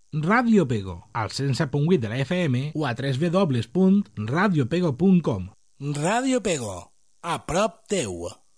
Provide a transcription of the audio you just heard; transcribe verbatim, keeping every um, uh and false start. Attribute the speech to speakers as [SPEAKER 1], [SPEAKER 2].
[SPEAKER 1] Ràdio Pego, al cent set punt vuit de la F M o a w w w punt radio pego punt com.
[SPEAKER 2] Ràdio Pego, a prop teu.